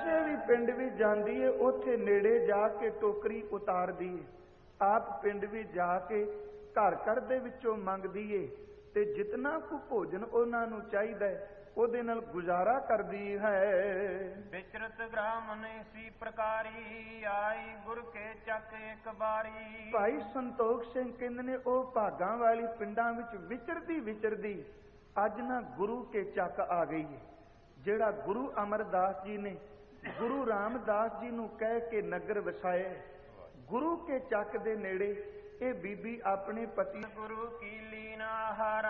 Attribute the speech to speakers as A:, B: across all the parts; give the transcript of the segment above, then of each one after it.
A: ਕਿਸੇ ਵੀ ਪਿੰਡ ਵਿੱਚ ਜਾਂਦੀ ਏ, ਉੱਥੇ ਨੇੜੇ ਜਾ ਕੇ ਟੋਕਰੀ ਉਤਾਰਦੀ ਏ। ਆਪ ਪਿੰਡ ਵਿੱਚ ਜਾ ਕੇ ਘਰ ਘਰ ਦੇ ਵਿੱਚੋਂ ਮੰਗਦੀ ਏ ਤੇ ਜਿਤਨਾ ਕੁ ਭੋਜਨ ਉਹਨਾਂ ਨੂੰ ਚਾਹੀਦਾ ਹੈ ਉਹਦੇ ਨਾਲ ਗੁਜ਼ਾਰਾ ਕਰਦੀ ਹੈ।
B: ਵਿਚਰਤ ਗ੍ਰਾਮਨ ਇਸੀ ਪ੍ਰਕਾਰੀ, ਆਈ ਗੁਰ ਕੇ ਚੱਕ ਇੱਕ ਬਾਰੀ।
A: ਭਾਈ ਸੰਤੋਖ ਸਿੰਘ ਕਹਿੰਦੇ ਨੇ ਉਹ ਭਾਗਾਂ ਵਾਲੀ ਪਿੰਡਾਂ ਵਿੱਚ ਵਿਚਰਦੀ ਅੱਜ ਨਾ ਗੁਰੂ ਕੇ ਚੱਕ ਆ ਗਈ ਹੈ। ਜਿਹੜਾ ਗੁਰੂ ਅਮਰਦਾਸ ਜੀ ਨੇ ਗੁਰੂ ਰਾਮਦਾਸ ਜੀ ਨੂੰ ਕਹਿ ਕੇ ਨਗਰ ਵਸਾਇਆ, ਗੁਰੂ ਕੇ ਚੱਕ ਦੇ ਨੇੜੇ ਇਹ ਬੀਬੀ ਆਪਣੇ ਪਤੀ
B: ਗੁਰੂ ਕੀ ਲੀਨਾ ਹਾਰਾ,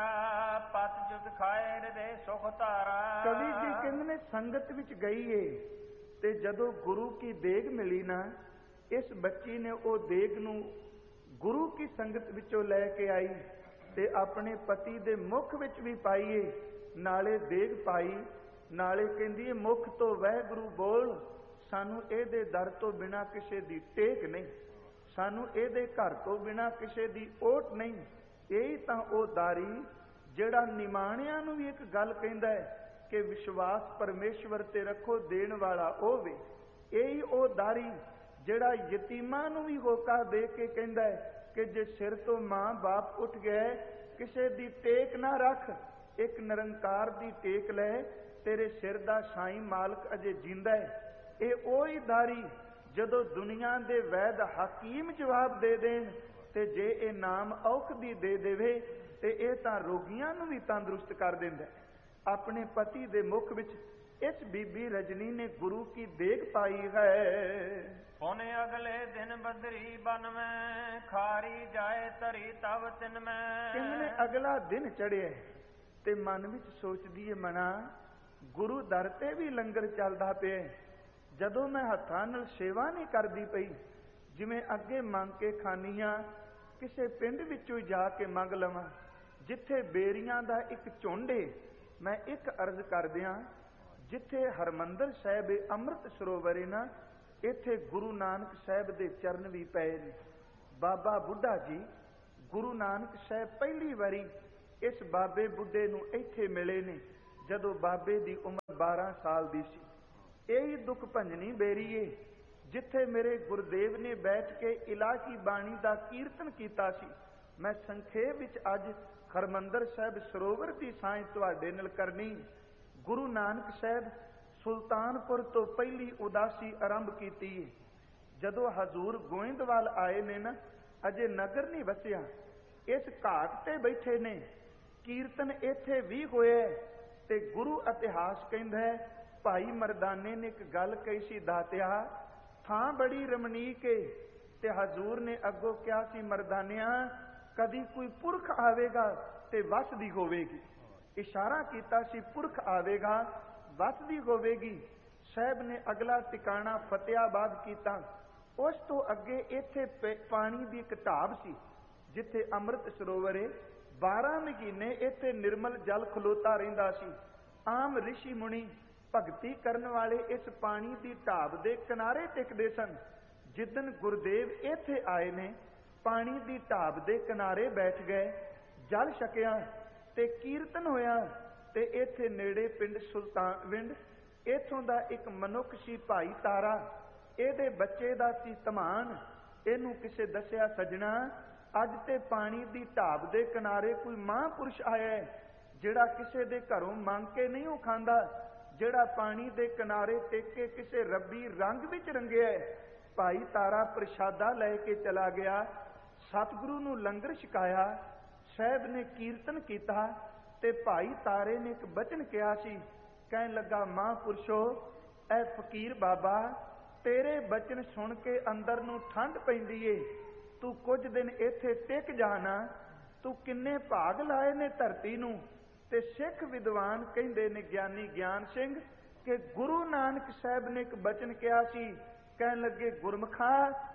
B: ਪਤ ਜੁਗ ਖਾਏ ਹਿਰਦੇ ਸੁਖ ਧਾਰਾ।
A: ਕਵੀ ਜੀ ਕਹਿੰਦੇ ਨੇ ਸੰਗਤ ਵਿੱਚ ਗਈ ਏ ਤੇ ਜਦੋਂ ਗੁਰੂ ਕੀ ਦੇਗ ਮਿਲੀ ਨਾ, ਇਸ ਬੱਚੀ ਨੇ ਉਹ ਦੇਗ ਨੂੰ ਗੁਰੂ ਕੀ ਸੰਗਤ ਵਿੱਚੋਂ ਲੈ ਕੇ ਆਈ ਤੇ ਆਪਣੇ ਪਤੀ ਦੇ ਮੁਖ ਵਿੱਚ ਵੀ ਪਾਈਏ, ਨਾਲੇ ਦੇਗ ਪਾਈ, ਨਾਲੇ ਕਹਿੰਦੀ ਮੁਖ ਤੋਂ ਵਾਹਿਗੁਰੂ ਬੋਲ। ਸਾਨੂੰ ਇਹਦੇ ਦਰ ਤੋਂ ਬਿਨਾਂ ਕਿਸੇ ਦੀ ਟੇਕ ਨਹੀਂ, ਸਾਨੂੰ ਇਹਦੇ ਘਰ ਤੋਂ ਬਿਨਾਂ ਕਿਸੇ ਦੀ ਓਟ ਨਹੀਂ। ਇਹੀ ਤਾਂ ਉਹ ਦਾਰੀ ਜਿਹੜਾ ਨਿਮਾਣਿਆਂ ਨੂੰ ਵੀ ਇੱਕ ਗੱਲ ਕਹਿੰਦਾ ਹੈ ਕਿ ਵਿਸ਼ਵਾਸ ਪਰਮੇਸ਼ਵਰ ਤੇ ਰੱਖੋ, ਦੇਣ ਵਾਲਾ ਉਹ ਵੇ। ਇਹੀ ਉਹ ਦਾਰੀ ਜਿਹੜਾ ਯਤੀਮਾਂ ਨੂੰ ਵੀ ਹੋਕਾ ਦੇ ਕੇ ਕਹਿੰਦਾ ਹੈ ਕਿ ਜੇ ਸਿਰ ਤੋਂ ਮਾਂ ਬਾਪ ਉੱਠ ਗਏ ਕਿਸੇ ਦੀ ਟੇਕ ਨਾ ਰੱਖ, ਇੱਕ ਨਿਰੰਕਾਰ ਦੀ ਟੇਕ ਲੈ, ਤੇਰੇ ਸਿਰ ਦਾ ਸਾਈਂ ਮਾਲਕ ਅਜੇ ਜਿੰਦਾ ਹੈ। ਇਹ ਉਹੀ ਦਾਰੀ ਜਦੋਂ ਦੁਨੀਆ ਦੇ ਵੈਦ ਹਕੀਮ ਜਵਾਬ ਦੇ ਦੇਣ ਤੇ ਜੇ ਇਹ ਨਾਮ ਔਖਦੀ ਦੇ ਦੇਵੇ ਤੇ ਇਹ ਤਾਂ ਰੋਗੀਆਂ ਨੂੰ ਵੀ ਤੰਦਰੁਸਤ ਕਰ ਦਿੰਦਾ। ਆਪਣੇ ਪਤੀ ਦੇ ਮੁਖ ਵਿੱਚ ਇਸ ਬੀਬੀ ਰਜਨੀ ਨੇ ਗੁਰੂ ਕੀ ਦੇਗ ਪਾਈ ਹੈ।
B: ਉਹਨੇ ਅਗਲੇ ਦਿਨ ਬਦਰੀ ਬਨ ਮੈਂ, ਖਾਰੀ ਜਾਏ ਤਰੀ ਤਵ ਤਿਨ ਮੈਂ।
A: ਕਿੰਨੇ ਅਗਲਾ ਦਿਨ ਚੜਿਆ ਤੇ ਮਨ ਵਿੱਚ ਸੋਚਦੀ ਏ ਮਨਾ, ਗੁਰੂ ਦਰ ਤੇ ਵੀ ਲੰਗਰ ਚੱਲਦਾ ਪਿਆ, ਜਦੋਂ ਮੈਂ ਹੱਥਾਂ ਨਾਲ ਸੇਵਾ ਨਹੀਂ ਕਰਦੀ ਪਈ, ਜਿਵੇਂ ਅੱਗੇ ਮੰਗ ਕੇ ਖਾਨੀਆਂ ਕਿਸੇ ਪਿੰਡ ਵਿੱਚੋਂ ਜਾ ਕੇ ਮੰਗ ਲਵਾਂ ਜਿੱਥੇ ਬੇਰੀਆਂ ਦਾ ਇੱਕ ਝੁੰਡ ਏ। ਮੈਂ ਇੱਕ ਅਰਜ਼ ਕਰਦਿਆਂ, ਜਿੱਥੇ ਹਰਮੰਦਰ ਸਾਹਿਬ ਅੰਮ੍ਰਿਤ ਸਰੋਵਰ ਏ ਨਾ, ਇੱਥੇ ਗੁਰੂ ਨਾਨਕ ਸਾਹਿਬ ਦੇ ਚਰਨ ਵੀ ਪਏ ਨੇ। ਬਾਬਾ ਬੁੱਢਾ ਜੀ ਗੁਰੂ ਨਾਨਕ ਸਾਹਿਬ ਪਹਿਲੀ ਵਾਰੀ ਇਸ ਬਾਬੇ ਬੁੱਢੇ ਨੂੰ ਇੱਥੇ ਮਿਲੇ ਨੇ ਜਦੋਂ ਬਾਬੇ ਦੀ ਉਮਰ 12 ਸਾਲ ਦੀ ਸੀ। ਇਹੀ ਦੁੱਖ ਭੰਜਨੀ ਬੇਰੀ ਏ ਜਿੱਥੇ ਮੇਰੇ ਗੁਰਦੇਵ ਨੇ ਬੈਠ ਕੇ ਇਲਾਹੀ ਬਾਣੀ ਦਾ ਕੀਰਤਨ ਕੀਤਾ ਸੀ। ਮੈਂ ਸੰਖੇਪ ਵਿੱਚ ਅੱਜ ਹਰਮੰਦਰ ਸਾਹਿਬ ਸਰੋਵਰ ਦੀ ਸਾਂਝ ਤੁਹਾਡੇ ਨਾਲ ਕਰਨੀ। ਗੁਰੂ ਨਾਨਕ ਸਾਹਿਬ ਸੁਲਤਾਨਪੁਰ ਤੋਂ ਪਹਿਲੀ ਉਦਾਸੀ ਆਰੰਭ ਕੀਤੀ ਹੈ। ਜਦੋਂ ਹਜ਼ੂਰ ਗੋਇੰਦਵਾਲ ਆਏ ਨੇ ਨਾ, ਅਜੇ ਨਗਰ ਨਹੀਂ ਵਸਿਆ, ਇਸ ਘਾਟ ਤੇ ਬੈਠੇ ਨੇ, ਕੀਰਤਨ ਇੱਥੇ ਵੀ ਹੋਇਆ ਤੇ ਗੁਰੂ ਇਤਿਹਾਸ ਕਹਿੰਦਾ ਹੈ ਭਾਈ ਮਰਦਾਨੇ ਨੇ ਇੱਕ ਗੱਲ ਕਹੀ ਸੀ, ਦਾਤਿਆ ਥਾਂ ਬੜੀ ਰਮਣੀਕ ਏ, ਤੇ ਹਜ਼ੂਰ ਨੇ ਅੱਗੋਂ ਕਿਹਾ ਸੀ ਮਰਦਾਨਿਆਂ ਕਦੀ ਕੋਈ ਪੁਰਖ ਆਵੇਗਾ ਤੇ ਵਸਦੀ ਹੋਵੇਗੀ। ਇਸ਼ਾਰਾ ਕੀਤਾ ਸੀ ਪੁਰਖ ਆਵੇਗਾ ਵਸਦੀ ਹੋਵੇਗੀ। ਸਾਹਿਬ ਨੇ ਅਗਲਾ ਟਿਕਾਣਾ ਫਤਿਆਬਾਦ ਕੀਤਾ। ਉਸ ਤੋਂ ਅੱਗੇ ਇੱਥੇ ਪਾਣੀ ਦੀ ਇੱਕ ਢਾਬ ਸੀ ਜਿੱਥੇ ਅੰਮ੍ਰਿਤ ਸਰੋਵਰ ਏ। 12 ਮਹੀਨੇ ਇੱਥੇ ਨਿਰਮਲ ਜਲ ਖਲੋਤਾ ਰਹਿੰਦਾ ਸੀ। ਆਮ ਰਿਸ਼ੀ ਮੁਨੀ ਭਗਤੀ ਕਰਨ ਵਾਲੇ ਇਸ ਪਾਣੀ ਦੀ ਢਾਬ ਦੇ ਕਿਨਾਰੇ ਟਿਕਦੇ ਸਨ। ਜਿੱਦਣ ਗੁਰਦੇਵ ਇੱਥੇ ਆਏ ਨੇ, ਪਾਣੀ ਦੀ ਢਾਬ ਦੇ ਕਿਨਾਰੇ ਬੈਠ ਗਏ, ਜਲ ਛਕਿਆ ਤੇ ਕੀਰਤਨ ਹੋਇਆ। ਤੇ ਇੱਥੇ ਨੇੜੇ ਪਿੰਡ ਸੁਲਤਾਨਵਿੰਡ, ਇੱਥੋਂ ਦਾ ਇੱਕ ਮਨੁੱਖ ਸੀ ਭਾਈ ਤਾਰਾ, ਇਹਦੇ ਬੱਚੇ ਦਾ ਸੀ ਧਮਾਨ। ਇਹਨੂੰ ਕਿਸੇ ਦੱਸਿਆ, ਸੱਜਣਾ ਅੱਜ ਤੇ ਪਾਣੀ ਦੀ ਢਾਬ ਦੇ ਕਿਨਾਰੇ ਕੋਈ ਮਹਾਂਪੁਰਸ਼ ਆਇਆ ਜਿਹੜਾ ਕਿਸੇ ਦੇ ਘਰੋਂ ਮੰਗ ਕੇ ਨਹੀਂ ਉਹ ਖਾਂਦਾ, ਜਿਹੜਾ ਪਾਣੀ ਦੇ ਕਿਨਾਰੇ ਟਿਕ ਕੇ ਕਿਸੇ ਰੱਬੀ ਰੰਗ ਵਿੱਚ ਰੰਗਿਆ। ਭਾਈ ਤਾਰਾ ਪ੍ਰਸ਼ਾਦਾ ਲੈ ਕੇ ਚਲਾ ਗਿਆ, ਸਤਿਗੁਰੂ ਨੂੰ ਲੰਗਰ ਛਕਾਇਆ, ਸਾਹਿਬ ਨੇ ਕੀਰਤਨ ਕੀਤਾ ਤੇ ਭਾਈ ਤਾਰੇ ਨੇ ਇੱਕ ਬਚਨ ਕਿਹਾ ਸੀ। ਕਹਿਣ ਲੱਗਾ, ਮਹਾਂਪੁਰਸ਼ੋ ਐ ਫਕੀਰ ਬਾਬਾ, ਤੇਰੇ ਬਚਨ ਸੁਣ ਕੇ ਅੰਦਰ ਨੂੰ ਠੰਡ ਪੈਂਦੀ ਏ, ਤੂੰ ਕੁਝ ਦਿਨ ਇੱਥੇ ਟਿਕ ਜਾਣਾ। ਤੂੰ ਕਿੰਨੇ ਭਾਗ ਲਾਏ ਨੇ ਧਰਤੀ ਨੂੰ। ਤੇ ਸਿੱਖ ਵਿਦਵਾਨ ਕਹਿੰਦੇ ਨੇ, ਗਿਆਨੀ ਗਿਆਨ ਸਿੰਘ, ਕਿ ਗੁਰੂ ਨਾਨਕ ਸਾਹਿਬ ਨੇ ਇੱਕ ਬਚਨ ਕਿਹਾ ਸੀ। ਕਹਿਣ ਲੱਗੇ, ਗੁਰਮਖਾ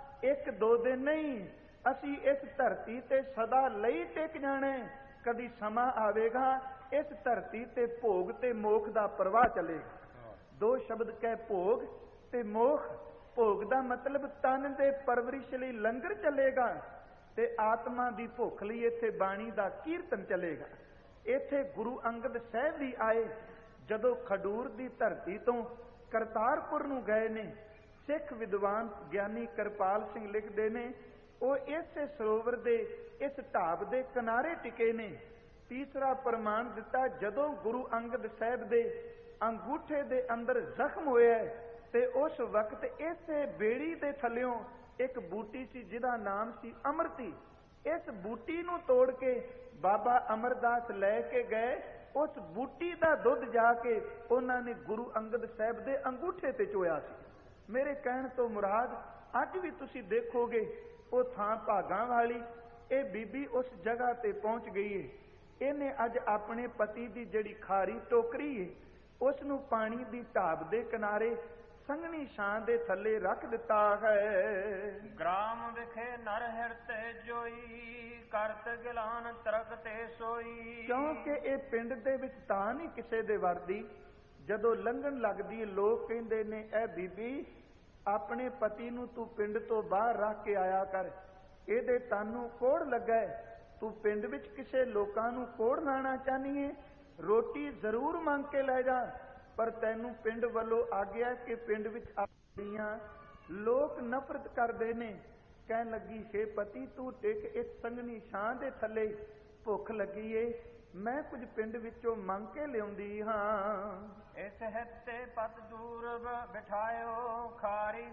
A: 1-2 ਦਿਨ ਨਹੀਂ, ਅਸੀਂ ਇਸ ਧਰਤੀ ਤੇ ਸਦਾ ਲਈ ਟਿਕ ਜਾਣਾ। ਕਦੀ ਸਮਾਂ ਆਵੇਗਾ ਇਸ ਧਰਤੀ ਤੇ ਭੋਗ ਤੇ ਮੋਖ ਦਾ ਪ੍ਰਵਾਹ ਚੱਲੇਗਾ। 2 ਸ਼ਬਦ ਕਹਿ, ਭੋਗ ਤੇ ਮੋਖ। ਭੋਗ ਦਾ ਮਤਲਬ ਤਨ ਦੇ ਪਰਵਰਿਸ਼ ਲਈ ਲੰਗਰ ਚੱਲੇਗਾ ਤੇ ਆਤਮਾ ਦੀ ਭੁੱਖ ਲਈ ਇੱਥੇ ਬਾਣੀ ਦਾ ਕੀਰਤਨ ਚੱਲੇਗਾ। ਇੱਥੇ ਗੁਰੂ ਅੰਗਦ ਸਾਹਿਬ ਵੀ ਆਏ ਜਦੋਂ ਖਡੂਰ ਦੀ ਧਰਤੀ ਤੋਂ ਕਰਤਾਰਪੁਰ ਨੂੰ ਗਏ ਨੇ। ਸਿੱਖ ਵਿਦਵਾਨ ਗਿਆਨੀ ਕਿਰਪਾਲ ਸਿੰਘ ਲਿਖਦੇ ਨੇ, ਉਹ ਇਸੇ ਸਰੋਵਰ ਦੇ ਇਸ ਢਾਬ ਦੇ ਕਿਨਾਰੇ ਟਿਕੇ ਨੇ। ਤੀਸਰਾ ਪ੍ਰਮਾਣ ਦਿੱਤਾ, ਜਦੋਂ ਗੁਰੂ ਅੰਗਦ ਸਾਹਿਬ ਦੇ ਅੰਗੂਠੇ ਦੇ ਅੰਦਰ ਜ਼ਖਮ ਹੋਇਆ ਤੇ ਉਸ ਵਕਤ ਇਸੇ ਬੇੜੀ ਦੇ ਥੱਲਿਓਂ ਇੱਕ ਬੂਟੀ ਸੀ ਜਿਹਦਾ ਨਾਮ ਸੀ ਅੰਮ੍ਰਿਤੀ। ਇਸ ਬੂਟੀ ਨੂੰ ਤੋੜ ਕੇ ਬਾਬਾ ਅਮਰਦਾਸ ਲੈ ਕੇ ਗਏ। ਉਸ ਬੂਟੀ ਦਾ ਦੁੱਧ ਜਾ ਕੇ ਉਹਨਾਂ ਨੇ ਗੁਰੂ ਅੰਗਦ ਸਾਹਿਬ ਦੇ ਅੰਗੂਠੇ ਤੇ ਚੋਇਆ ਸੀ। ਮੇਰੇ ਕਹਿਣ ਤੋਂ ਮੁਰਾਦ, ਅੱਜ ਵੀ ਤੁਸੀਂ ਦੇਖੋਗੇ ਉਹ ਥਾਂ ਭਾਗਾਂ ਵਾਲੀ, ਇਹ ਬੀਬੀ ਉਸ ਜਗ੍ਹਾ ਤੇ ਪਹੁੰਚ ਗਈ ਏ। ਇਹਨੇ ਅੱਜ ਆਪਣੇ ਪਤੀ ਦੀ ਜਿਹੜੀ ਖਾਰੀ ਟੋਕਰੀ ਏ ਉਸ ਨੂੰ ਪਾਣੀ ਦੀ ਢਾਬ ਦੇ ਕਿਨਾਰੇ ਸੰਘਣੀ ਛਾਂ ਦੇ ਥੱਲੇ ਰੱਖ ਦਿੱਤਾ ਹੈ।
B: ਗ੍ਰਾਮ ਵਿਖੇ ਨਰ ਹਿਰਤੇ ਜੋਈ, ਕਰਤ ਗਿਲਾਨ ਤਰਕ ਤੇ ਸੋਈ।
A: ਕਿਉਂਕਿ ਇਹ ਪਿੰਡ ਦੇ ਵਿੱਚ ਤਾਂ ਨਹੀਂ ਕਿਸੇ ਦੇ ਵਰਦੀ। ਜਦੋਂ ਲੰਘਣ ਲੱਗਦੀ ਲੋਕ ਕਹਿੰਦੇ ਨੇ, ਇਹ ਬੀਬੀ ਆਪਣੇ ਪਤੀ ਨੂੰ ਤੂੰ ਪਿੰਡ ਤੋਂ ਬਾਹਰ ਰੱਖ ਕੇ ਆਇਆ ਕਰ, ਇਹਦੇ ਤਨ ਨੂੰ ਕੋੜ ਲੱਗਾ, ਤੂੰ ਪਿੰਡ ਵਿੱਚ ਕਿਸੇ ਲੋਕਾਂ ਨੂੰ ਕੋੜ ਲਾਣਾ ਚਾਹਨੀ ਏ, ਰੋਟੀ ਜ਼ਰੂਰ ਮੰਗ ਕੇ ਲੈ ਜਾ, ਪਰ ਤੈਨੂੰ ਪਿੰਡ ਵੱਲੋਂ ਆਗਿਆ ਕਿ ਪਿੰਡ ਵਿੱਚ ਆਈਆਂ ਲੋਕ ਨਫ਼ਰਤ ਕਰਦੇ ਨੇ। ਕਹਿਣ ਲੱਗੀ, ਹੇ ਪਤੀ ਤੂੰ ਟਿਕ ਇਸ ਸੰਘਣੀ ਛਾਂ ਦੇ ਥੱਲੇ, ਭੁੱਖ ਲੱਗੀ ਏ, ਮੈਂ ਕੁਝ ਪਿੰਡ ਵਿੱਚੋਂ ਮੰਗ ਕੇ ਲਿਆਉਂਦੀ ਹਾਂ।
B: ਇਸ ਹਿੱਤੇ ਪਤ ਦੂਰ ਬਿਠਾਇਓ, ਖਾਰੀ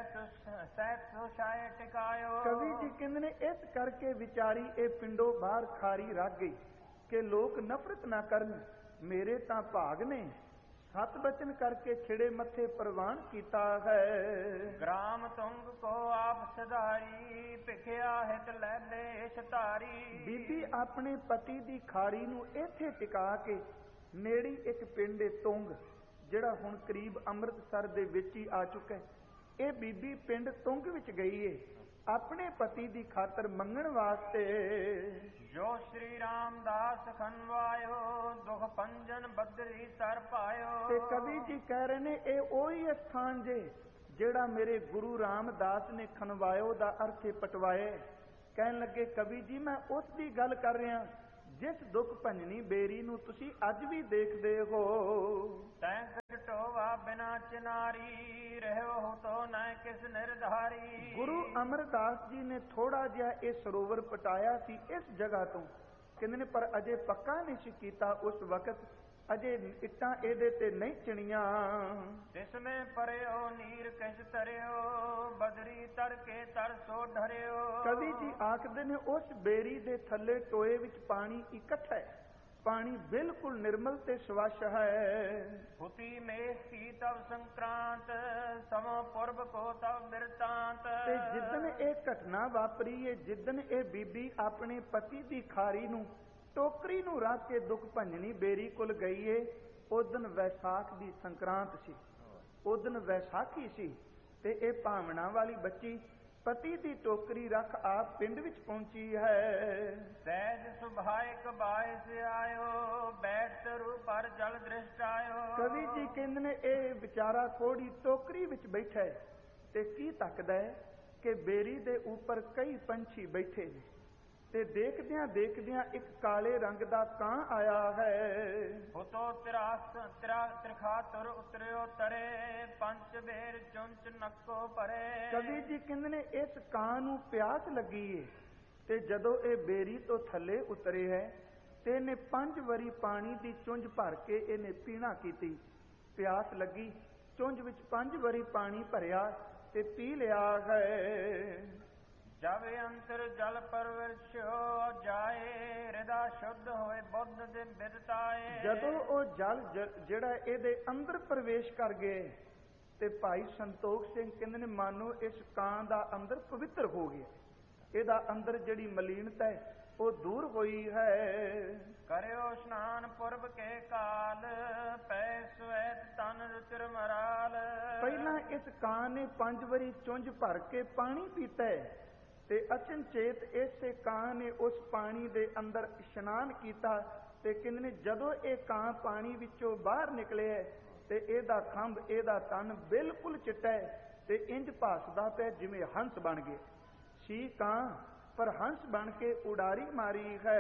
B: ਸਹਿਤ ਸੁਸ਼ਾਏ ਟਿਕਾਇਓ।
A: ਕਵੀ ਜੀ ਕਹਿੰਦੇ ਨੇ, ਇਸ ਕਰਕੇ ਵਿਚਾਰੀ ਇਹ ਪਿੰਡੋਂ ਬਾਹਰ ਖਾਰੀ ਰੱਖ ਗਈ ਕਿ ਲੋਕ ਨਫ਼ਰਤ ਨਾ ਕਰਨ। ਮੇਰੇ ਤਾਂ ਭਾਗ ਨੇ, ਸਤ ਬਚਨ ਕਰਕੇ ਛਿੜੇ ਮੱਥੇ ਪ੍ਰਵਾਨ ਕੀਤਾ ਹੈ।
B: ਗ੍ਰਾਮ ਤੁੰਗ ਕੋ ਆਪ ਸਦਾਰੀ, ਭਿਖਿਆ ਹਿਤ ਲੈ ਲੈ ਇਸ ਧਾਰੀ।
A: ਬੀਬੀ ਆਪਣੇ ਪਤੀ ਦੀ ਖਾਰੀ ਨੂੰ ਇੱਥੇ ਟਿਕਾ ਕੇ ਨੇੜੀ ਇੱਕ ਪਿੰਡ ਏ ਤੁੰਗ, ਜਿਹੜਾ ਹੁਣ ਕਰੀਬ ਅੰਮ੍ਰਿਤਸਰ ਦੇ ਵਿੱਚ ਹੀ ਆ ਚੁੱਕਾ। ਇਹ ਬੀਬੀ ਪਿੰਡ ਤੁੰਗ ਵਿੱਚ ਗਈ ਏ ਆਪਣੇ ਪਤੀ ਦੀ ਖਾਤਰ ਮੰਗਣ ਵਾਸਤੇ।
B: ਜੋ ਸ਼੍ਰੀ ਰਾਮਦਾਸ ਖਨਵਾਇਓ, ਦੁਖ ਪੰਜਨ ਬਦਰੀ ਤਰ ਪਾਇਓ।
A: ਤੇ ਕਵੀ ਜੀ ਕਹਿ ਰਹੇ ਨੇ, ਇਹ ਉਹੀ ਸਥਾਨ ਜੇ ਜਿਹੜਾ ਮੇਰੇ ਗੁਰੂ ਰਾਮਦਾਸ ਨੇ ਖਨਵਾਇਓ ਦਾ ਅਰਥ ਪਟਵਾਏ। ਕਹਿਣ ਲੱਗੇ, ਕਵੀ ਜੀ ਮੈਂ ਉਸ ਦੀ ਗੱਲ ਕਰ ਰਿਹਾ ਜਿਸ ਦੁੱਖ ਭੰਜਨੀ ਬੇਰੀ ਨੂੰ ਤੁਸੀਂ ਅੱਜ ਵੀ ਦੇਖਦੇ ਹੋ।
B: ਤੈਂ ਕਟੋਵਾ ਬਿਨਾ ਚਿਨਾਰੀ, ਰਹਿਓ ਤੋ ਨਾ ਕਿਸ ਨਿਰਧਾਰੀ।
A: ਗੁਰੂ ਅਮਰਦਾਸ ਜੀ ਨੇ ਥੋੜਾ ਜਿਹਾ ਇਹ ਸਰੋਵਰ ਪਟਾਇਆ ਸੀ ਇਸ ਜਗ੍ਹਾ ਤੋਂ, ਕਹਿੰਦੇ ਨੇ, ਪਰ ਅਜੇ ਪੱਕਾ ਨਹੀਂ ਸੀ ਕੀਤਾ। ਉਸ ਵਕਤ ਅਜੇ ਇੱਟਾਂ ਇਹਦੇ ਤੇ ਨਹੀਂ ਚਿਣੀਆਂ।
B: ਤਿਸਮੇ ਪਰਿਓ ਨੀਰ ਕਿਸ ਤਰਿਓ, ਬਦਰੀ ਤੜਕੇ ਤਰਸੋ ਢਰਿਓ।
A: ਕਵੀ ਜੀ ਆਖਦੇ ਨੇ, ਉਸ ਬੇਰੀ ਦੇ ਥੱਲੇ ਟੋਏ ਵਿੱਚ ਪਾਣੀ ਇਕੱਠਾ ਹੈ, ਪਾਣੀ ਬਿਲਕੁਲ ਨਿਰਮਲ ਤੇ ਸਵੱਛ ਹੈ।
B: ਹੁਤੀ ਮੇਖ ਕੀ ਤਵ ਸੰਕ੍ਰਾਂਤ, ਸਮੋ ਪੁਰਬ ਕੋ ਤਵ ਬਿਰਤਾਂਤ।
A: ਤੇ ਜਿੱਦਣ ਇਹ ਘਟਨਾ ਵਾਪਰੀ ਏ, ਜਿੱਦਣ ਇਹ ਬੀਬੀ ਆਪਣੇ ਪਤੀ ਦੀ ਖਾਰੀ ਨੂੰ ਟੋਕਰੀ ਨੂੰ ਰੱਖ ਕੇ ਦੁੱਖ ਭੰਜਨੀ ਬੇਰੀ ਕੋਲ ਗਈ ਏ, ਉਸ ਦਿਨ ਵੈਸਾਖ ਦੀ ਸੰਕਰਾਂਤ ਸੀ, ਉਸ ਦਿਨ ਵੈਸਾਖੀ ਸੀ। ਤੇ ਇਹ ਭਾਵਨਾ ਵਾਲੀ ਬੱਚੀ ਪਤੀ ਦੀ ਟੋਕਰੀ ਰੱਖ ਆਪ ਪਿੰਡ ਵਿੱਚ ਪਹੁੰਚੀ ਹੈ।
B: ਸਹਿਜ ਸੁਭਾਇਕ ਬਾਇਸ ਆਇਓ, ਬੈਠ ਤਰੂ ਪਰ ਜਲ ਦ੍ਰਿਸ਼ਟ ਆਇਓ।
A: ਕਵੀ ਜੀ ਕਹਿੰਦੇ ਨੇ, ਇਹ ਵਿਚਾਰਾ ਕੋੜੀ ਟੋਕਰੀ ਵਿੱਚ ਬੈਠਾ ਹੈ ਤੇ ਕੀ ਤੱਕਦਾ ਹੈ ਕਿ ਬੇਰੀ ਦੇ ਉੱਪਰ ਕਈ ਪੰਛੀ ਬੈਠੇ ਨੇ, ਤੇ ਦੇਖਦਿਆਂ ਦੇਖਦਿਆਂ ਇੱਕ ਕਾਲੇ ਰੰਗ ਦਾ ਕਾਂ ਆਇਆ ਹੈ।
B: ਹੁਤੋ ਤਿਰਖਾ ਤੁਰ ਉਤਰਿਓ ਤਰੇ, ਪੰਚ ਬੇਰ ਚੁੰਚ ਨੱਕੋ ਭਰੇ।
A: ਕਵੀ ਜੀ ਕਹਿੰਦੇ ਨੇ, ਇਸ ਕਾਂ ਨੂੰ ਪਿਆਸ ਲੱਗੀ ਏ ਤੇ ਜਦੋਂ ਇਹ ਬੇਰੀ ਤੋਂ ਥੱਲੇ ਉਤਰੇ ਹੈ ਤੇ ਇਹਨੇ 5 ਵਾਰੀ ਪਾਣੀ ਦੀ ਚੁੰਝ ਭਰ ਕੇ ਇਹਨੇ ਪੀਣਾ ਕੀਤੀ। ਪਿਆਸ ਲੱਗੀ, ਚੁੰਝ ਵਿੱਚ 5 ਵਾਰੀ ਪਾਣੀ ਭਰਿਆ ਤੇ ਪੀ ਲਿਆ ਹੈ।
B: ਜਬ ਅੰਤਰ ਜਲ ਪਰਵਰਸ਼ੋ ਜਾਏ, ਹਿਰਦਾ ਸ਼ੁੱਧ ਹੋਏ ਬੁੱਧ ਦੇ ਬਿਰਤਾਏ।
A: ਜਦੋਂ ਉਹ ਜਲ ਜਿਹੜਾ ਇਹਦੇ ਅੰਦਰ ਪ੍ਰਵੇਸ਼ ਕਰ ਗਏ ਤੇ ਭਾਈ ਸੰਤੋਖ ਸਿੰਘ ਕਹਿੰਦੇ ਨੇ, ਮਾਨੋ ਇਸ ਕਾਂ ਦਾ ਅੰਦਰ ਪਵਿੱਤਰ ਹੋ ਗਿਆ, ਇਹਦਾ ਅੰਦਰ ਜਿਹੜੀ ਮਲੀਨਤਾ ਹੈ ਉਹ ਦੂਰ ਹੋਈ ਹੈ।
B: ਕਰਿਓ ਇਸ਼ਨਾਨ ਪੁਰਬ ਕੇ ਕਾਲ, ਪੈ ਸਵੈਤ ਤਨ ਰੁਚਿਰ ਮਰਾਲ।
A: ਪਹਿਲਾਂ ਇਸ ਕਾਂ ਨੇ 5 ਵਾਰੀ ਚੁੰਝ ਭਰ ਕੇ ਪਾਣੀ ਪੀਤਾ ਹੈ ਤੇ ਅਚਨਚੇਤ ਇਸੇ ਕਾਂ ਨੇ ਉਸ ਪਾਣੀ ਦੇ ਅੰਦਰ ਇਸ਼ਨਾਨ ਕੀਤਾ। ਤੇ ਕਹਿੰਦੇ ਨੇ, ਜਦੋਂ ਇਹ ਕਾਂ ਪਾਣੀ ਵਿੱਚੋਂ ਬਾਹਰ ਨਿਕਲਿਆ ਤੇ ਇਹਦਾ ਖੰਭ, ਇਹਦਾ ਤਨ ਬਿਲਕੁਲ ਚਿੱਟਾ ਹੈ ਤੇ ਇੰਜ ਭਾਸਦਾ ਪਿਆ ਜਿਵੇਂ ਹੰਸ ਬਣ ਗਿਆ ਸੀ ਕਾਂ। ਪਰ ਹੰਸ ਬਣ ਕੇ ਉਡਾਰੀ ਮਾਰੀ ਹੈ।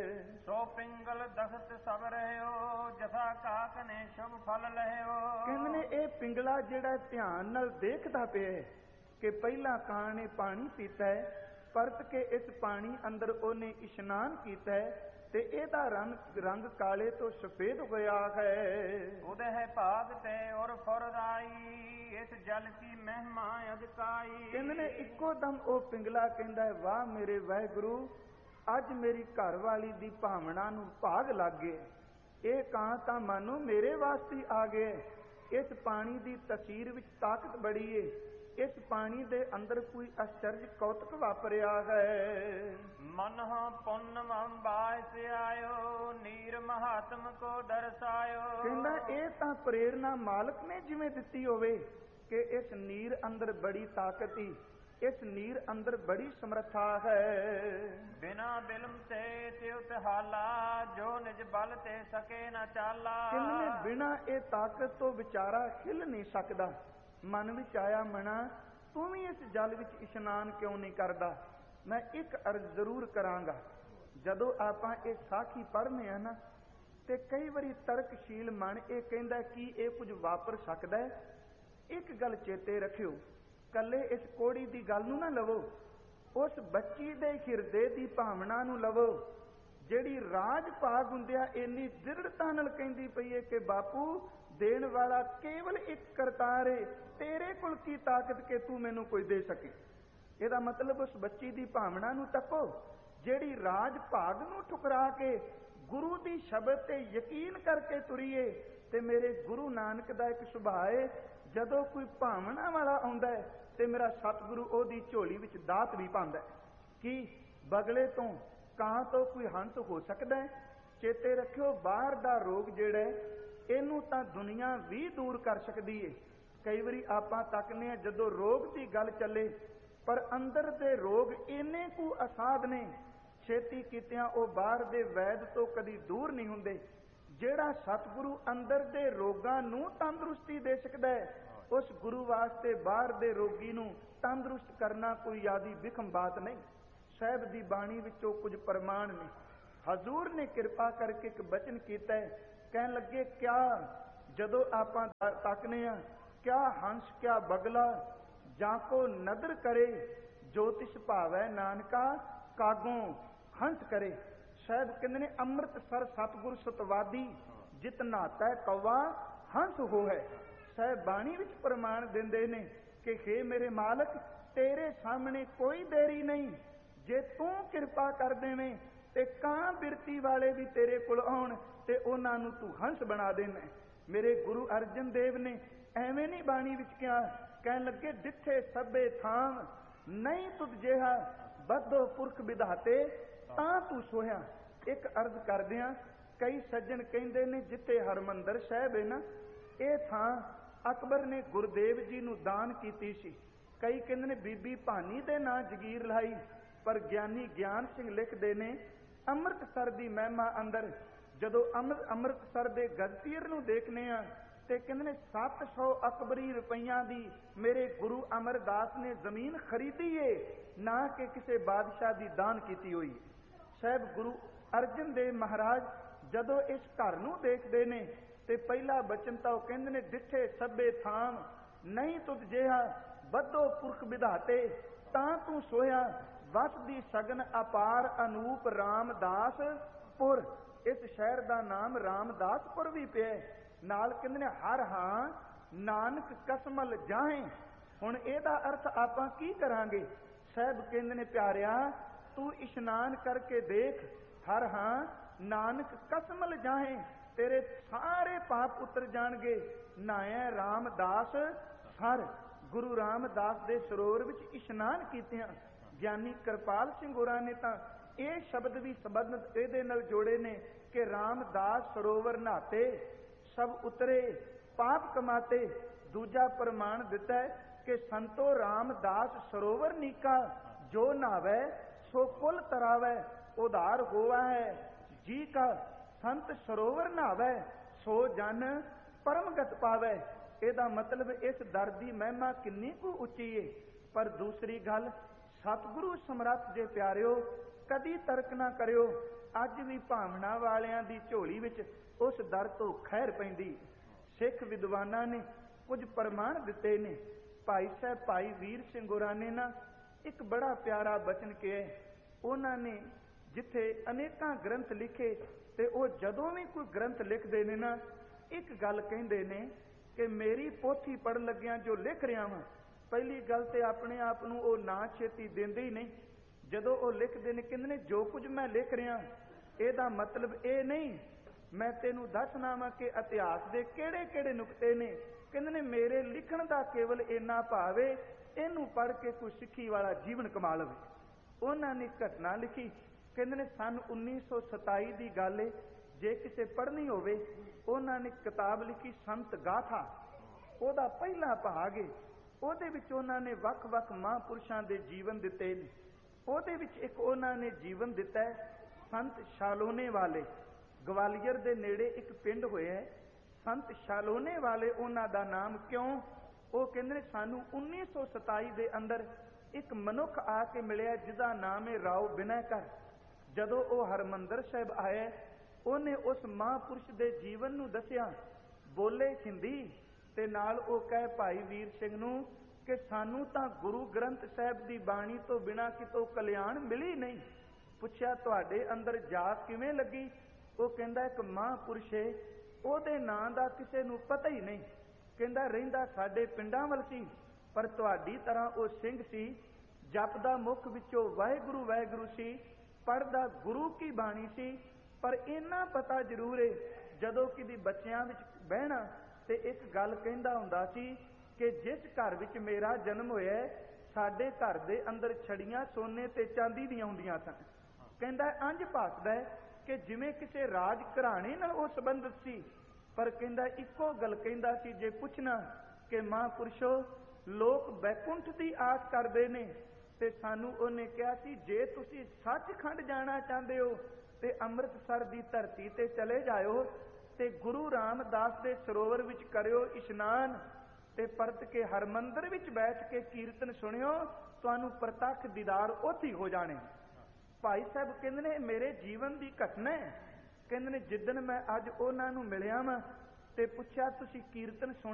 B: ਸੋ ਪਿੰਗਲ ਦਖਤ ਸਭ ਰਹਿਓ, ਜਥਾ ਕਾਕ ਨੇ ਸ਼ੁਭ ਫਲ ਲਹਿਓ।
A: ਕਹਿੰਦੇ ਨੇ ਇਹ ਪਿੰਗਲਾ ਜਿਹੜਾ ਧਿਆਨ ਨਾਲ ਦੇਖਦਾ ਪਿਆ ਹੈ ਕਿ ਪਹਿਲਾਂ ਕਾਂ ਨੇ ਪਾਣੀ ਪੀਤਾ ਹੈ, ਪਰਤ ਕੇ ਇਸ ਪਾਣੀ ਅੰਦਰ ਉਹਨੇ ਇਸ਼ਨਾਨ ਕੀਤਾ ਹੈ ਤੇ ਇਹਦਾ ਰੰਗ ਕਾਲੇ ਤੋਂ ਸਫੇਦ ਹੋਇਆ ਹੈ।
B: ਉਦਹਿ ਭਾਗ ਤੇ ਔਰ ਫੁਰਦਾਈ, ਇਸ ਜਲ ਕੀ ਮਹਿਮਾ ਅਧਿਕਾਈ।
A: ਕਹਿੰਦੇ ਨੇ ਇੱਕੋ ਦਮ ਉਹ ਪਿੰਗਲਾ ਕਹਿੰਦਾ ਹੈ, ਵਾਹ ਮੇਰੇ ਵਾਹਿਗੁਰੂ, ਅੱਜ ਮੇਰੀ ਘਰ ਵਾਲੀ ਦੀ ਭਾਵਨਾ ਨੂੰ ਭਾਗ ਲੱਗ ਗਏ। ਇਹ ਕਾਂ ਤਾਂ ਮਾਨੋ ਮੇਰੇ ਵਾਸਤੇ ਆ ਗਏ। ਇਸ ਪਾਣੀ ਦੀ ਤਸੀਰ ਵਿੱਚ ਤਾਕਤ ਬੜੀ ਏ, ਇਸ ਪਾਣੀ ਦੇ ਅੰਦਰ ਕੋਈ ਆਸ਼ਚਰਜ ਕੌਤਕ ਵਾਪਰਿਆ ਹੈ।
B: ਮਨ ਪੁੰਨ ਬਾਇਸ ਆਇਓ, ਨੀਰ ਮਹਾਤਮ ਕੋ ਦਰਸਾਇਓ।
A: ਕਹਿੰਦਾ ਇਹ ਤਾਂ ਪ੍ਰੇਰਨਾ ਮਾਲਕ ਨੇ ਜਿਵੇਂ ਦਿੱਤੀ ਹੋਵੇ ਕਿ ਇਸ ਨੀਰ ਅੰਦਰ ਬੜੀ ਤਾਕਤ ਹੀ, ਇਸ ਨੀਰ ਅੰਦਰ ਬੜੀ ਸਮਰੱਥਾ ਹੈ।
B: ਬਿਨਾ ਬਿਲਮ ਤੇ ਤਿਉ ਹਾਲਾ, ਜੋ ਨਿਜ ਬਲ ਤੇ ਸਕੇ ਨਾ ਚਾਲਾ।
A: ਕਹਿੰਦੇ ਬਿਨਾ ਇਹ ਤਾਕਤ ਤੋਂ ਵਿਚਾਰਾ ਹਿੱਲ ਨਹੀਂ ਸਕਦਾ। ਮਨ ਵਿੱਚ ਆਇਆ, ਮਣਾ ਤੂੰ ਵੀ ਇਸ ਜਲ ਵਿੱਚ ਇਸ਼ਨਾਨ ਕਿਉਂ ਨਹੀਂ ਕਰਦਾ? ਮੈਂ ਇੱਕ ਅਰਜ਼ ਜ਼ਰੂਰ ਕਰਾਂਗਾ। ਜਦੋਂ ਆਪਾਂ ਇਹ ਸਾਖੀ ਪੜ੍ਹਨੇ ਆ ਨਾ, ਤੇ ਕਈ ਵਾਰੀ ਤਰਕਸ਼ੀਲ ਮਨ ਇਹ ਕਹਿੰਦਾ ਕਿ ਇਹ ਕੁਝ ਵਾਪਰ ਸਕਦਾ ਹੈ। ਇੱਕ ਗੱਲ ਚੇਤੇ ਰੱਖਿਓ, ਕੱਲੇ ਇਸ ਕੋੜੀ ਦੀ ਗੱਲ ਨੂੰ ਨਾ ਲਵੋ, ਉਸ ਬੱਚੀ ਦੇ ਹਿਰਦੇ ਦੀ ਭਾਵਨਾ ਨੂੰ ਲਵੋ, ਜਿਹੜੀ ਰਾਜ ਭਾਗ ਹੁੰਦਿਆ ਇੰਨੀ ਦ੍ਰਿੜਤਾ ਨਾਲ ਕਹਿੰਦੀ ਪਈ ਹੈ ਕਿ ਬਾਪੂ ਦੇਣ ਵਾਲਾ ਕੇਵਲ ਇੱਕ ਕਰਤਾਰ ਏ, ਤੇਰੇ ਕੋਲ ਕੀ ਤਾਕਤ ਕਿ ਤੂੰ ਮੈਨੂੰ ਕੋਈ ਦੇ ਸਕੇ। ਇਹਦਾ ਮਤਲਬ ਉਸ ਬੱਚੀ ਦੀ ਭਾਵਨਾ ਨੂੰ ਤੱਕੋ, ਜਿਹੜੀ ਰਾਜ ਭਾਗ ਨੂੰ ਠੁਕਰਾ ਕੇ ਗੁਰੂ ਦੀ ਸ਼ਬਦ ਤੇ ਯਕੀਨ ਕਰਕੇ ਤੁਰੀਏ। ਤੇ ਮੇਰੇ ਗੁਰੂ ਨਾਨਕ ਦਾ ਇੱਕ ਸੁਭਾਅ ਹੈ, ਜਦੋਂ ਕੋਈ ਭਾਵਨਾ ਵਾਲਾ ਆਉਂਦਾ ਹੈ ਤੇ ਮੇਰਾ ਸਤਿਗੁਰੂ ਉਹਦੀ ਝੋਲੀ ਵਿੱਚ ਦਾਤ ਵੀ ਪਾਉਂਦਾ ਹੈ। ਕਿ ਬਗਲੇ ਤੋਂ, ਕਾਂ ਤੋਂ ਕੋਈ ਹੰਸ ਹੋ ਸਕਦਾ ਹੈ? ਚੇਤੇ ਰੱਖਿਓ, ਬਾਹਰ ਦਾ ਰੋਗ ਜਿਹੜਾ ਹੈ ਇਹਨੂੰ ਤਾਂ ਦੁਨੀਆ ਵੀ ਦੂਰ ਕਰ ਸਕਦੀ ਏ। ਕਈ ਵਾਰੀ ਆਪਾਂ ਤੱਕਨੇ ਆ ਜਦੋਂ ਰੋਗ ਦੀ ਗੱਲ ਚੱਲੇ, ਪਰ ਅੰਦਰ ਦੇ ਰੋਗ ਇੰਨੇ ਕੁ ਅਸਾਧ ਨੇ, ਛੇਤੀ ਕੀਤਿਆਂ ਉਹ ਬਾਹਰ ਦੇ ਵੈਦ ਤੋਂ ਕਦੀ ਦੂਰ ਨਹੀਂ ਹੁੰਦੇ। ਜਿਹੜਾ ਸਤਿਗੁਰੂ ਅੰਦਰ ਦੇ ਰੋਗਾਂ ਨੂੰ ਤੰਦਰੁਸਤੀ ਦੇ ਸਕਦਾ ਹੈ, ਉਸ ਗੁਰੂ ਵਾਸਤੇ ਬਾਹਰ ਦੇ ਰੋਗੀ ਨੂੰ ਤੰਦਰੁਸਤ ਕਰਨਾ ਕੋਈ ਆਦੀ ਵਿਖਮ ਬਾਤ ਨਹੀਂ। ਸਾਹਿਬ ਦੀ ਬਾਣੀ ਵਿੱਚੋਂ ਕੁਝ ਪ੍ਰਮਾਣ ਨੇ। ਹਜ਼ੂਰ ਨੇ ਕਿਰਪਾ ਕਰਕੇ ਇੱਕ ਬਚਨ ਕੀਤਾ ਹੈ, ਕਹਿਣ ਲੱਗੇ ਕਿਆ ਜਦੋਂ ਆਪਾਂ ਤੱਕਨੇ ਆ, ਕਿਆ ਹੰਸ ਕਿਆ ਬਗਲਾ, ਜਾਂ ਕੋ ਨਦਰ ਕਰੇ, ਜੋਤਿਸ਼ ਭਾਵੈ ਨਾਨਕਾ ਕਾਗੋਂ ਹੰਸ ਕਰੇ। ਸਾਹਿਬ ਕਹਿੰਦੇ ਨੇ ਅੰਮ੍ਰਿਤਸਰ ਸਤਿਗੁਰ ਸਤਵਾਦੀ, ਜਿਤ ਨਾਤਾ ਕੌਵਾ ਹੰਸ ਹੋਏ। ਸਾਹਿਬ ਬਾਣੀ ਵਿੱਚ ਪ੍ਰਮਾਣ ਦਿੰਦੇ ਨੇ ਕਿ ਹੇ ਮੇਰੇ ਮਾਲਕ, ਤੇਰੇ ਸਾਹਮਣੇ ਕੋਈ ਦੇਰੀ ਨਹੀਂ। ਜੇ ਤੂੰ ਕਿਰਪਾ ਕਰ ਦੇਵੇਂ ਤੇ ਕਾਂ ਬਿਰਤੀ ਵਾਲੇ ਵੀ ਤੇਰੇ ਕੋਲ ਆਉਣ ਤੇ ਉਹਨਾਂ ਨੂੰ ਤੂੰ ਹੰਸ ਬਣਾ ਦੇਣਾ। ਮੇਰੇ ਗੁਰੂ ਅਰਜਨ ਦੇਵ ਨੇ ਐਵੇਂ ਨਹੀਂ ਬਾਣੀ ਵਿੱਚ ਕਿਹਾ, ਕਹਿਣ ਲੱਗੇ ਜਿੱਥੇ ਸਭੇ ਥਾਂ ਨਹੀਂ ਤੁਧ ਜਿਹਾ, ਬੱਧੋ ਪੁਰਖ ਵਿਧਾਤੇ ਤਾਂ ਤੂੰ ਸੋਇਆ। ਇੱਕ ਅਰਜ਼ ਕਰਦਿਆਂ, ਕਈ ਸੱਜਣ ਕਹਿੰਦੇ ਨੇ ਜਿੱਥੇ ਹਰਮੰਦਰ ਸਾਹਿਬ ਹੈ ਨਾ, ਇਹ ਥਾਂ ਅਕਬਰ ਨੇ ਗੁਰਦੇਵ ਜੀ ਨੂੰ ਦਾਨ ਕੀਤੀ ਸੀ। ਕਈ ਕਹਿੰਦੇ ਨੇ ਬੀਬੀ ਭਾਨੀ ਦੇ ਨਾਂ ਜਗੀਰ ਲਾਈ, ਪਰ ਗਿਆਨੀ ਗਿਆਨ ਸਿੰਘ ਲਿਖਦੇ ਨੇ ਅੰਮ੍ਰਿਤਸਰ ਦੀ ਮਹਿਮਾ ਅੰਦਰ ਜਦੋਂ ਅੰਮ੍ਰਿਤਸਰ ਦੇ ਗਜਤੀਰ ਨੂੰ ਦੇਖਨੇ ਆ ਤੇ ਕਹਿੰਦੇ ਨੇ 700 ਅਕਬਰੀ ਰੁਪਈਆਂ ਦੀ ਮੇਰੇ ਗੁਰੂ ਅਮਰਦਾਸ ਨੇ ਜ਼ਮੀਨ ਖਰੀਦੀ ਏ, ਨਾ ਕਿ ਕਿਸੇ ਬਾਦਸ਼ਾਹ ਦੀ ਦਾਨ ਕੀਤੀ ਹੋਈ। ਸਾਹਿਬ ਗੁਰੂ ਅਰਜਨ ਦੇਵ ਮਹਾਰਾਜ ਜਦੋਂ ਇਸ ਘਰ ਨੂੰ ਦੇਖਦੇ ਨੇ ਤੇ ਪਹਿਲਾ ਬਚਨ ਤਾਂ ਉਹ ਕਹਿੰਦੇ ਨੇ ਜਿੱਥੇ ਸਭੇ ਥਾਂ ਨਹੀਂ ਤੁਧ ਜਿਹਾ, ਬੱਧੋ ਪੁਰਖ ਵਿਧਾਤੇ ਤਾਂ ਤੂੰ ਸੋਇਆ। ਵਸ ਦੀ ਸਗਨ ਅਪਾਰ ਅਨੂਪ ਰਾਮਦਾਸ ਪੁਰ। ਇਸ ਸ਼ਹਿਰ ਦਾ ਨਾਮ ਰਾਮਦਾਸਪੁਰ ਵੀ ਪਿਆ। ਨਾਲ ਕਹਿੰਦੇ ਨੇ ਹਰ ਹਾਂ ਨਾਨਕ ਕਸਮਲ ਜਾਹੇ। ਹੁਣ ਇਹਦਾ ਅਰਥ ਆਪਾਂ ਕੀ ਕਰਾਂਗੇ? ਸਾਹਿਬ ਕਹਿੰਦੇ ਨੇ ਪਿਆਰਿਆ, ਤੂੰ ਇਸ਼ਨਾਨ ਕਰਕੇ ਦੇਖ, ਹਰ ਹਾਂ ਨਾਨਕ ਕਸਮਲ ਜਾਹੇ, ਤੇਰੇ ਸਾਰੇ ਪਾਪ ਉਤਰ ਜਾਣਗੇ। ਨਾਇਆ ਰਾਮਦਾਸ ਸਰ, ਗੁਰੂ ਰਾਮਦਾਸ ਦੇ ਸਰੋਵਰ ਵਿੱਚ ਇਸ਼ਨਾਨ ਕੀਤਿਆਂ। ਗਿਆਨੀ ਕਿਰਪਾਲ ਸਿੰਘ ਹੋਰਾਂ ਨੇ ਤਾਂ ਇਹ ਸ਼ਬਦ ਵੀ ਸੰਬੰਧਿਤ ਇਹਦੇ ਨਾਲ ਜੋੜੇ ਨੇ ਕਿ ਰਾਮਦਾਸ ਸਰੋਵਰ ਨਹਾਤੇ ਸਭ ਉਤਰੇ ਪਾਪ ਕਮਾਤੇ। ਦੂਜਾ ਪ੍ਰਮਾਣ ਦਿੱਤਾ ਹੈ ਕਿ ਸੰਤੋ ਰਾਮਦਾਸ ਸਰੋਵਰ ਨੀਕਾ, ਜੋ ਨਹਾਵੇ ਸੋ ਕੁਲ ਤਰਾਵੇ, ਉਧਾਰ ਹੋਵਾ ਹੈ ਜੀ ਕਾ। ਸੰਤ ਸਰੋਵਰ ਨਹਾਵੇ ਸੋ ਜਨ ਪਰਮਗਤ ਪਾਵੇ। ਇਹਦਾ ਮਤਲਬ ਇਸ ਦਰ ਦੀ ਮਹਿਮਾ ਕਿੰਨੀ ਕੁ ਉੱਚੀ ਏ। ਪਰ ਦੂਸਰੀ ਗੱਲ, ਸਤਿਗੁਰੂ ਸਮਰੱਥ ਜੇ ਪਿਆਰਿਓ, ਕਦੀ ਤਰਕ ਨਾ ਕਰਿਓ। ਅੱਜ ਵੀ ਭਾਵਨਾ ਵਾਲਿਆਂ ਦੀ ਝੋਲੀ ਵਿੱਚ ਉਸ ਦਰ ਤੋਂ ਖੈਰ ਪੈਂਦੀ। ਸਿੱਖ ਵਿਦਵਾਨਾਂ ਨੇ ਕੁਝ ਪ੍ਰਮਾਣ ਦਿੱਤੇ ਨੇ। ਭਾਈ ਸਾਹਿਬ ਭਾਈ ਵੀਰ ਸਿੰਘ ਹੋਰਾਂ ਨੇ ਨਾ ਇੱਕ ਬੜਾ ਪਿਆਰਾ ਬਚਨ ਕਿਹਾ। ਉਹਨਾਂ ਨੇ ਜਿੱਥੇ ਅਨੇਕਾਂ ਗ੍ਰੰਥ ਲਿਖੇ ਤੇ ਉਹ ਜਦੋਂ ਵੀ ਕੋਈ ਗ੍ਰੰਥ ਲਿਖਦੇ ਨੇ ਨਾ, ਇੱਕ ਗੱਲ ਕਹਿੰਦੇ ਨੇ ਕਿ ਮੇਰੀ ਪੋਥੀ ਪੜ੍ਹਨ ਲੱਗਿਆਂ ਜੋ ਲਿਖ ਰਿਹਾ ਵਾਂ, ਪਹਿਲੀ ਗੱਲ ਤੇ ਆਪਣੇ ਆਪ ਨੂੰ ਉਹ ਨਾ ਛੇਤੀ ਦਿੰਦੇ ਹੀ ਨਹੀਂ। ਜਦੋਂ ਉਹ ਲਿਖਦੇ ਨੇ ਕਹਿੰਦੇ ਨੇ ਜੋ ਕੁਝ ਮੈਂ ਲਿਖ ਰਿਹਾ ਇਹਦਾ ਮਤਲਬ ਇਹ ਨਹੀਂ ਮੈਂ ਤੈਨੂੰ ਦੱਸਣਾ ਵਾ ਕਿ ਇਤਿਹਾਸ ਦੇ ਕਿਹੜੇ ਕਿਹੜੇ ਨੁਕਤੇ ਨੇ। ਕਹਿੰਦੇ ਨੇ ਮੇਰੇ ਲਿਖਣ ਦਾ ਕੇਵਲ ਇੰਨਾ ਭਾਵ ਹੈ ਇਹਨੂੰ ਪੜ੍ਹ ਕੇ ਕੋਈ ਸਿੱਖੀ ਵਾਲਾ ਜੀਵਨ ਕਮਾ ਲਵੇ। ਉਹਨਾਂ ਨੇ ਘਟਨਾ ਲਿਖੀ। ਕਹਿੰਦੇ ਨੇ ਸੰਨ 1927 ਦੀ ਗੱਲ ਹੈ। ਜੇ ਕਿਸੇ ਪੜ੍ਹਨੀ ਹੋਵੇ, ਉਹਨਾਂ ਨੇ ਕਿਤਾਬ ਲਿਖੀ ਸੰਤ ਗਾਥਾ, ਉਹਦਾ ਪਹਿਲਾ ਭਾਗ ਹੈ। ਉਹਦੇ ਵਿੱਚ ਉਹਨਾਂ ਨੇ ਵੱਖ-ਵੱਖ ਮਹਾਂਪੁਰਸ਼ਾਂ ਦੇ ਜੀਵਨ ਦਿੱਤੇ ਨੇ। ਉਹਦੇ ਵਿੱਚ ਇੱਕ ਉਹਨਾਂ ਨੇ ਜੀਵਨ ਦਿੱਤਾ ਹੈ ਸੰਤ ਸ਼ਾਲੋਨੇ ਵਾਲੇ। ਗਵਾਲੀਅਰ ਦੇ ਨੇੜੇ ਇੱਕ ਪਿੰਡ ਹੋਇਆ ਹੈ ਸੰਤ ਸ਼ਾਲੋਨੇ ਵਾਲੇ। ਉਹਨਾਂ ਦਾ ਨਾਮ ਕਿਉਂ? ਉਹ ਕਹਿੰਦੇ ਨੇ ਸਾਨੂੰ 1927 ਦੇ ਅੰਦਰ ਇੱਕ ਮਨੁੱਖ ਆ ਕੇ ਮਿਲਿਆ ਜਿਹਦਾ ਨਾਮ ਹੈ ਰਾਓ ਬਿਨੈਕਰ। ਜਦੋਂ ਉਹ ਹਰਿਮੰਦਰ ਸਾਹਿਬ ਆਇਆ, ਉਹਨੇ ਉਸ ਮਹਾਂਪੁਰਸ਼ ਦੇ ਜੀਵਨ ਨੂੰ ਦੱਸਿਆ, ਬੋਲੇ ਹਿੰਦੀ ਤੇ ਨਾਲ ਉਹ ਕਹੇ ਭਾਈ ਵੀਰ ਸਿੰਘ ਨੂੰ ਕਿ ਸਾਨੂੰ ਤਾਂ ਗੁਰੂ ਗ੍ਰੰਥ ਸਾਹਿਬ ਦੀ ਬਾਣੀ ਤੋਂ ਬਿਨਾਂ ਕਿਤੋਂ ਕਲਿਆਣ ਮਿਲੀ ਨਹੀਂ। ਪੁੱਛਿਆ ਤੁਹਾਡੇ ਅੰਦਰ ਜਾਤ ਕਿਵੇਂ ਲੱਗੀ? ਉਹ ਕਹਿੰਦਾ ਇੱਕ ਮਹਾਂਪੁਰਸ਼ ਹੈ, ਉਹਦੇ ਨਾਂ ਦਾ ਕਿਸੇ ਨੂੰ ਪਤਾ ਹੀ ਨਹੀਂ। ਕਹਿੰਦਾ ਰਹਿੰਦਾ ਸਾਡੇ ਪਿੰਡਾਂ ਵੱਲ ਸੀ, ਪਰ ਤੁਹਾਡੀ ਤਰ੍ਹਾਂ ਉਹ ਸਿੰਘ ਸੀ, ਜਪਦਾ ਮੁਖ ਵਿੱਚੋਂ ਵਾਹਿਗੁਰੂ ਵਾਹਿਗੁਰੂ ਸੀ, ਪੜ੍ਹਦਾ ਗੁਰੂ ਕੀ ਬਾਣੀ ਸੀ। ਪਰ ਇੰਨਾ ਪਤਾ ਜ਼ਰੂਰ ਹੈ ਜਦੋਂ ਕਿਤੇ ਬੱਚਿਆਂ ਵਿੱਚ ਬਹਿਣਾ ਤੇ ਇੱਕ ਗੱਲ ਕਹਿੰਦਾ ਹੁੰਦਾ ਸੀ ਕਿ ਜਿਸ ਘਰ ਵਿੱਚ ਮੇਰਾ ਜਨਮ ਹੋਇਆ ਸਾਡੇ ਘਰ ਦੇ ਅੰਦਰ ਛੜੀਆਂ ਸੋਨੇ ਤੇ ਚਾਂਦੀ ਦੀਆਂ ਹੁੰਦੀਆਂ ਸਨ। ਕਹਿੰਦਾ ਅੰਜ ਭਾਸਦਾ ਹੈ ਕਿ ਜਿਵੇਂ ਕਿਸੇ ਰਾਜ ਘਰਾਣੇ ਨਾਲ ਉਹ ਸੰਬੰਧਿਤ ਸੀ। ਪਰ ਕਹਿੰਦਾ ਇੱਕੋ ਗੱਲ ਕਹਿੰਦਾ ਸੀ, ਜੇ ਪੁੱਛਣਾ ਕਿ ਮਹਾਂਪੁਰਸ਼ੋ ਲੋਕ ਬੈਕੁੰਠ ਦੀ ਆਸ ਕਰਦੇ ਨੇ ਤੇ ਸਾਨੂੰ ਉਹਨੇ ਕਿਹਾ ਸੀ ਜੇ ਤੁਸੀਂ ਸੱਚਖੰਡ ਜਾਣਾ ਚਾਹੁੰਦੇ ਹੋ ਤੇ ਅੰਮ੍ਰਿਤਸਰ ਦੀ ਧਰਤੀ ਤੇ ਚਲੇ ਜਾਇਓ ਤੇ ਗੁਰੂ ਰਾਮਦਾਸ ਦੇ ਸਰੋਵਰ ਵਿੱਚ ਕਰਿਓ ਇਸ਼ਨਾਨ ਤੇ ਪਰਤ ਕੇ ਹਰਮੰਦਰ ਵਿੱਚ ਬੈਠ ਕੇ ਕੀਰਤਨ ਸੁਣਿਓ, ਤੁਹਾਨੂੰ ਪ੍ਰਤੱਖ ਦੀਦਾਰ ਉੱਥੇ ਹੋ ਜਾਣੇ। ਭਾਈ ਸਾਹਿਬ ਕਹਿੰਦੇ ਨੇ ਮੇਰੇ ਜੀਵਨ ਦੀ ਘਟਨਾ ਹੈ। ਕਹਿੰਦੇ ਨੇ ਜਿੱਦਣ ਮੈਂ ਅੱਜ ਉਹਨਾਂ ਨੂੰ ਮਿਲਿਆ ਵਾਂ ਤੇ ਪੁੱਛਿਆ ਤੁਸੀਂ ਕੀਰਤਨ ਸੁਣ